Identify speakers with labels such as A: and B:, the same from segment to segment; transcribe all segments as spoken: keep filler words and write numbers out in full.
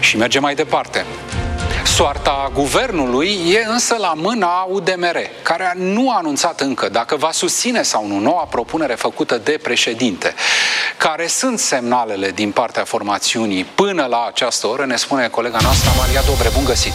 A: Și mergem mai departe. Soarta guvernului e însă la mâna U D M R, care nu a anunțat încă dacă va susține sau nu noua propunere făcută de președinte. Care sunt semnalele din partea formațiunii până la această oră, ne spune colega noastră Amalia Dobre. Bun găsit!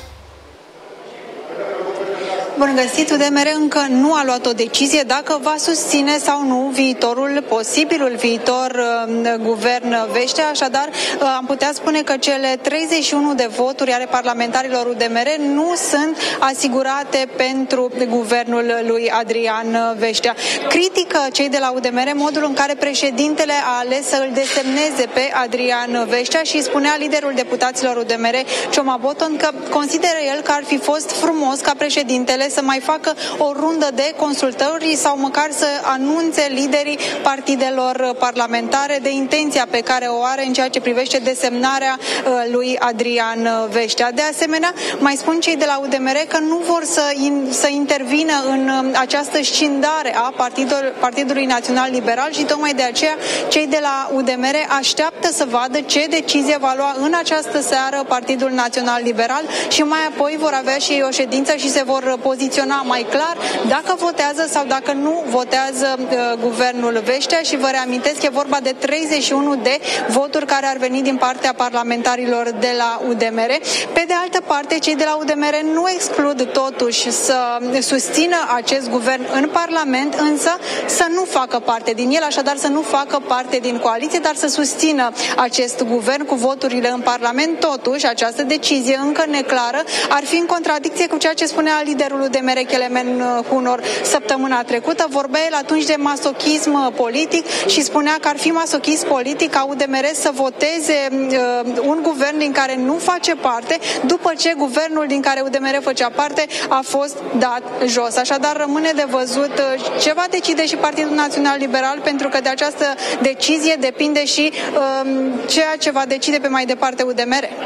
B: Bun găsit! U D M R încă nu a luat o decizie dacă va susține sau nu viitorul, posibilul viitor uh, guvern Vestea, așadar uh, am putea spune că cele treizeci și unu de voturi ale parlamentarilor U D M R nu sunt asigurate pentru guvernul lui Adrian Vestea. Critică cei de la U D M R modul în care președintele a ales să îl desemneze pe Adrian Vestea și spunea liderul deputaților U D M R, Cioma Boton, că consideră el că ar fi fost frumos ca președintele să mai facă o rundă de consultări sau măcar să anunțe liderii partidelor parlamentare de intenția pe care o are în ceea ce privește desemnarea lui Adrian Vestea. De asemenea, mai spun cei de la U D M R că nu vor să, in, să intervină în această scindare a Partidul, Partidului Național Liberal și tocmai de aceea cei de la U D M R așteaptă să vadă ce decizie va lua în această seară Partidul Național Liberal și mai apoi vor avea și ei o ședință și se vor poziționa mai clar dacă votează sau dacă nu votează uh, guvernul Vestea și vă reamintesc, e vorba de treizeci și unu de voturi care ar veni din partea parlamentarilor de la U D M R. Pe de altă parte, cei de la U D M R nu exclud totuși să susțină acest guvern în Parlament, însă să nu facă parte din el, așadar să nu facă parte din coaliție, dar să susțină acest guvern cu voturile în Parlament. Totuși, această decizie încă neclară ar fi în contradicție cu ceea ce spunea liderul U D M R Kelemen Hunor săptămâna trecută. Vorbea el atunci de masochism politic și spunea că ar fi masochism politic ca U D M R să voteze uh, un guvern din care nu face parte, după ce guvernul din care U D M R făcea parte a fost dat jos. Așadar, rămâne de văzut uh, ce va decide și Partidul Național Liberal, pentru că de această decizie depinde și uh, ceea ce va decide pe mai departe U D M R.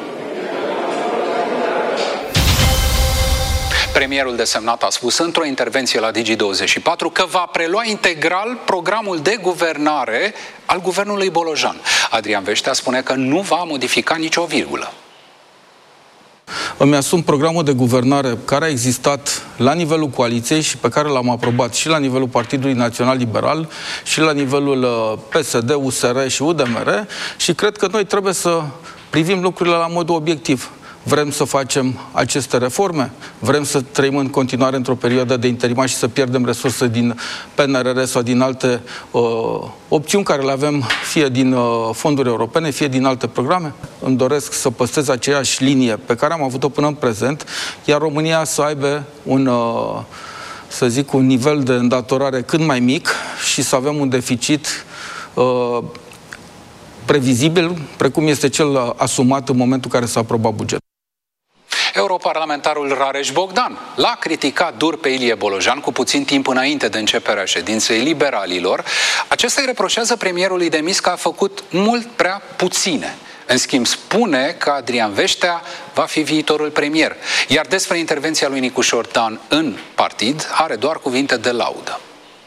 A: Premierul desemnat a spus într-o intervenție la Digi douăzeci și patru că va prelua integral programul de guvernare al guvernului Bolojan. Adrian Vestea spune că nu va modifica nicio virgulă.
C: Îmi asum programul de guvernare care a existat la nivelul coaliției și pe care l-am aprobat și la nivelul Partidului Național Liberal și la nivelul P S D, U S R și U D M R și cred că noi trebuie să privim lucrurile la modul obiectiv. Vrem să facem aceste reforme? Vrem să trăim în continuare într-o perioadă de interimar și să pierdem resurse din P N R R sau din alte uh, opțiuni care le avem, fie din uh, fonduri europene, fie din alte programe? Îmi doresc să păstrez aceeași linie pe care am avut-o până în prezent, iar România să aibă un, uh, să zic, un nivel de îndatorare cât mai mic și să avem un deficit uh, previzibil, precum este cel asumat în momentul în care s-a aprobat bugetul.
A: Europarlamentarul Rareș Bogdan l-a criticat dur pe Ilie Bolojan cu puțin timp înainte de începerea ședinței liberalilor. Acesta îi reproșează premierului demis că a făcut mult prea puține. În schimb, spune că Adrian Vestea va fi viitorul premier. Iar despre intervenția lui Nicușor Dan în partid are doar cuvinte de laudă.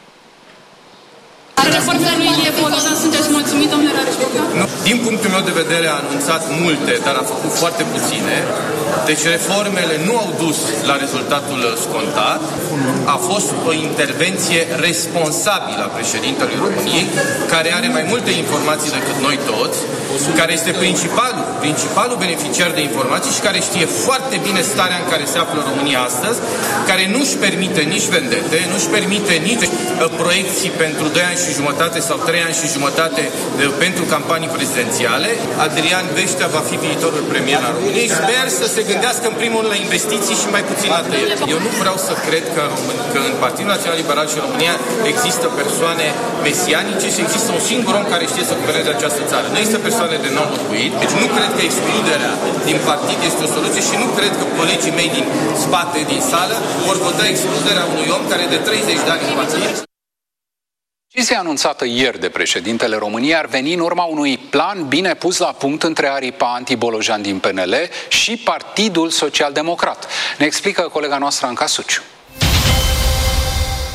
D: Reformele lui Ilie Bolojan, sunteți mulțumit, domnule Rareș Bogdan?
E: Din punctul meu de vedere a anunțat multe, dar a făcut foarte puține. Deci reformele nu au dus la rezultatul scontat. A fost o intervenție responsabilă a președintelui României, care are mai multe informații decât noi toți, care este principalul, principalul beneficiar de informații și care știe foarte bine starea în care se află România astăzi, care nu-și permite nici vendete, nu-și permite nici proiecții pentru doi ani și jumătate sau trei ani și jumătate pentru campanii prezidențiale. Adrian Vestea va fi viitorul premier al României. Sper să se gândească în primul rând la investiții și mai puțin la tăieri. Eu nu vreau să cred că, că în Partidul Național Liberal și România există persoane mesianice și există un singur om care știe să guverneze această țară. Nu există persoane de non-locuit. Deci nu cred că excluderea din partid este o soluție și nu cred că colegii mei din spate, din sală, vor vota excluderea unui om care de treizeci de ani în partid.
A: Decizia anunțată ieri de președintele României ar veni în urma unui plan bine pus la punct între aripa anti-Bolojan din P N L și Partidul Social Democrat. Ne explică colega noastră Anca Suciu.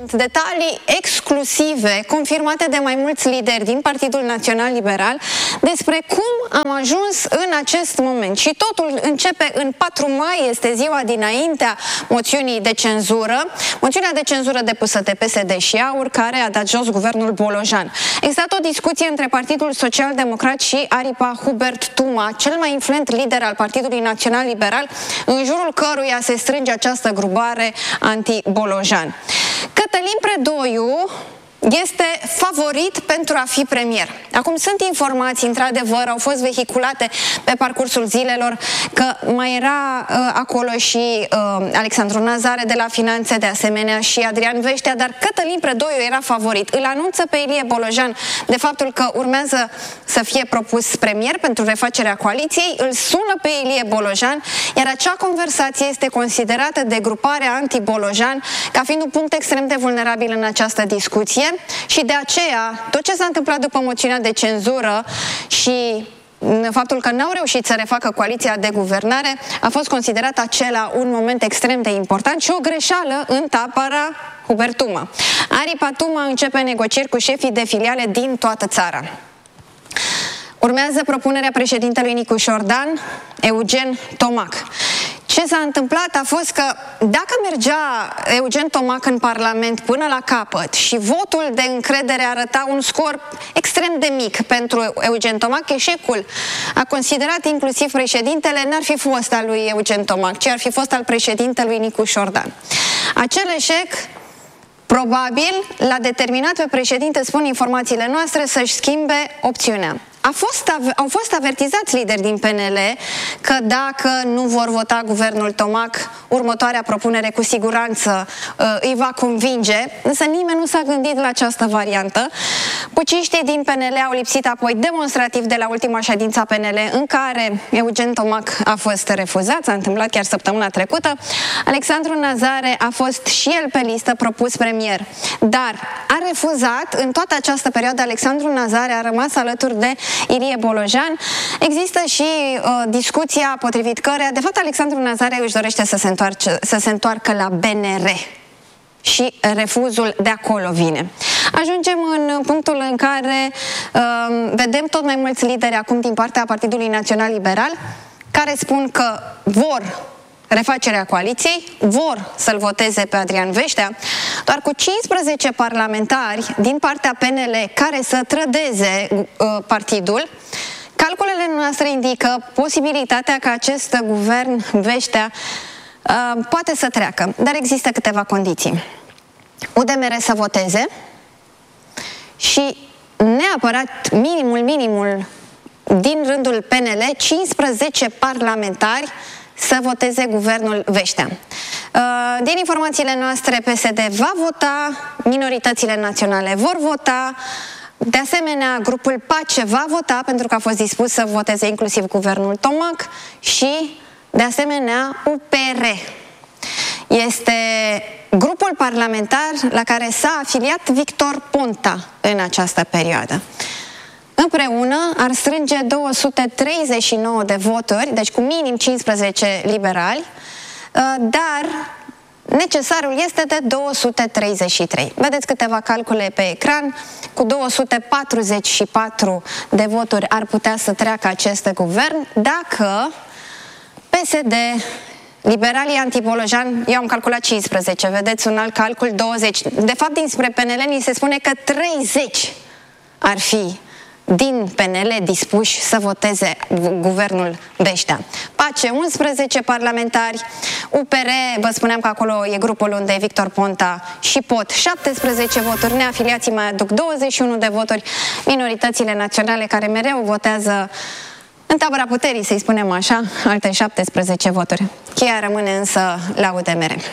F: Detalii exclusive, confirmate de mai mulți lideri din Partidul Național Liberal, despre cum am ajuns în acest moment. Și totul începe în patru mai, este ziua dinaintea moțiunii de cenzură, moțiunea de cenzură depusă de P S D și AUR, care a dat jos guvernul Bolojan. A existat o discuție între Partidul Social Democrat și aripa Hubert Tuma, cel mai influent lider al Partidului Național Liberal, în jurul căruia se strânge această grupare anti-Bolojan. Cătălin Predoiu este favorit pentru a fi premier. Acum sunt informații, într-adevăr, au fost vehiculate pe parcursul zilelor, că mai era uh, acolo și uh, Alexandru Nazare de la Finanțe, de asemenea și Adrian Veștea, dar Cătălin Predoiu era favorit. Îl anunță pe Ilie Bolojan de faptul că urmează să fie propus premier pentru refacerea coaliției, îl sună pe Ilie Bolojan, iar acea conversație este considerată de gruparea anti-Bolojan ca fiind un punct extrem de vulnerabil în această discuție. Și de aceea, tot ce s-a întâmplat după moțiunea de cenzură și faptul că n-au reușit să refacă coaliția de guvernare a fost considerat acela un moment extrem de important și o greșeală în tabăra Hubert Tuma. Aripa Tuma începe negocieri cu șefii de filiale din toată țara. Urmează propunerea președintelui Nicu Șordan, Eugen Tomac. Ce s-a întâmplat a fost că dacă mergea Eugen Tomac în Parlament până la capăt și votul de încredere arăta un scor extrem de mic pentru Eugen Tomac, eșecul a considerat inclusiv președintele n-ar fi fost al lui Eugen Tomac, ci ar fi fost al președintelui Nicu Șordan. Acel eșec probabil l-a determinat pe președinte, spun informațiile noastre, să-și schimbe opțiunea. A fost, au fost avertizați lideri din P N L că dacă nu vor vota guvernul Tomac, următoarea propunere cu siguranță uh, îi va convinge, însă nimeni nu s-a gândit la această variantă. Puciștii din P N L au lipsit apoi demonstrativ de la ultima ședință a P N L în care Eugen Tomac a fost refuzat, s-a întâmplat chiar săptămâna trecută. Alexandru Nazare a fost și el pe listă propus premier, dar a refuzat. În toată această perioadă Alexandru Nazare a rămas alături de Ilie Bolojan. Există și uh, discuția potrivit căreia, de fapt, Alexandru Nazare își dorește să se, întoarce, să se întoarcă la B N R și refuzul de acolo vine. Ajungem în punctul în care uh, vedem tot mai mulți lideri acum din partea Partidului Național Liberal care spun că vor refacerea coaliției, vor să-l voteze pe Adrian Veștea, doar cu cincisprezece parlamentari din partea P N L care să trădeze uh, partidul. Calculele noastre indică posibilitatea ca acest guvern Veștea uh, poate să treacă, dar există câteva condiții. U D M R să voteze și neapărat minimul, minimul din rândul P N L, cincisprezece parlamentari să voteze guvernul Veștea. Din informațiile noastre, P S D va vota, minoritățile naționale vor vota, de asemenea, grupul PACE va vota pentru că a fost dispus să voteze inclusiv guvernul Tomac și, de asemenea, U P R. Este grupul parlamentar la care s-a afiliat Victor Ponta în această perioadă. Împreună ar strânge două sute treizeci și nouă de voturi, deci cu minim cincisprezece liberali, dar necesarul este de două sute treizeci și trei. Vedeți câteva calcule pe ecran. Cu două sute patruzeci și patru de voturi ar putea să treacă acest guvern dacă P S D, liberalii anti-Bolojan, eu am calculat cincisprezece, vedeți un alt calcul, douăzeci. De fapt, dinspre P N L ni se spune că treizeci ar fi din P N L dispuși să voteze guvernul Veștea. PACE unsprezece parlamentari, U P R, vă spuneam că acolo e grupul unde e Victor Ponta și Pot, șaptesprezece voturi, neafiliații mai aduc douăzeci și unu de voturi, minoritățile naționale care mereu votează în tabăra puterii, să-i spunem așa, alte șaptesprezece voturi. Cheia rămâne însă la U D M R.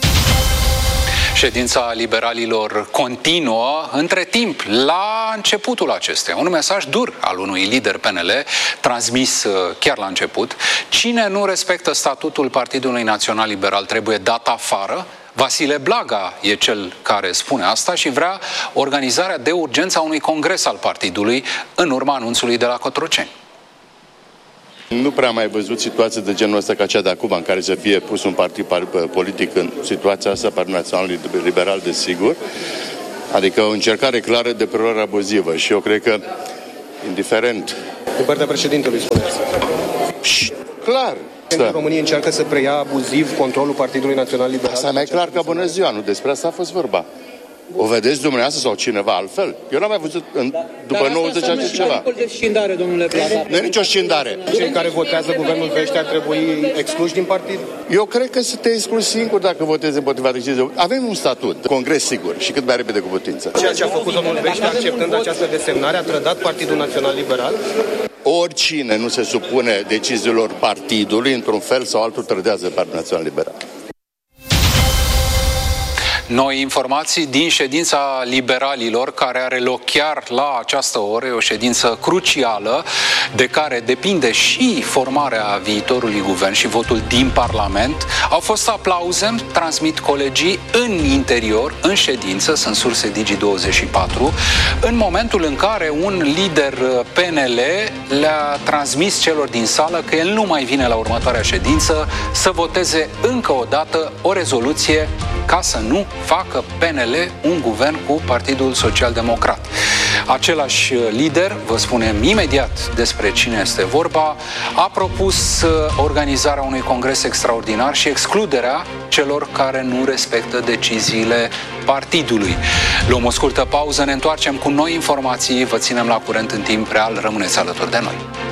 A: Ședința liberalilor continuă. Între timp, la începutul acesteia, un mesaj dur al unui lider P N L, transmis chiar la început: cine nu respectă statutul Partidului Național Liberal trebuie dat afară. Vasile Blaga e cel care spune asta și vrea organizarea de urgență a unui congres al partidului în urma anunțului de la Cotroceni.
G: Nu prea am mai văzut situații de genul ăsta ca cea de acum, în care să fie pus un partid politic în situația asta, Partidul Național Liberal, desigur. Adică o încercare clară de preluare abuzivă și eu cred că, indiferent...
H: Din partea președintelui, spuneți.
G: Și, clar.
H: Da. România încearcă să preia abuziv controlul Partidului Național Liberal.
G: Asta mai clar ca bună ziua, nu despre asta a fost vorba. O vedeți dumneavoastră sau cineva altfel? Eu n-am mai văzut în, după nouăzeci așa ceva. Nu e nicio scindare.
H: Cei care votează guvernul Vește ar trebui excluși din partid?
G: Eu cred că să te excluzi singur dacă votezi împotriva deciziei. Avem un statut, congres sigur și cât mai repede cu putință.
H: Ceea ce a făcut domnul Vește acceptând această desemnare a trădat Partidul Național Liberal?
G: Oricine nu se supune deciziilor partidului, într-un fel sau altul, trădează Partidul Național Liberal.
A: Noi informații din ședința liberalilor, care are loc chiar la această oră, o ședință crucială, de care depinde și formarea viitorului guvern și votul din Parlament. Au fost aplauze, transmit colegii în interior, în ședință, sunt surse Digi douăzeci și patru, în momentul în care un lider P N L le-a transmis celor din sală că el nu mai vine la următoarea ședință să voteze încă o dată o rezoluție ca să nu facă P N L un guvern cu Partidul Social Democrat. Același lider, vă spunem imediat despre cine este vorba, a propus organizarea unui congres extraordinar și excluderea celor care nu respectă deciziile partidului. Luăm o scurtă pauză, ne întoarcem cu noi informații, vă ținem la curent în timp real, rămâneți alături de noi.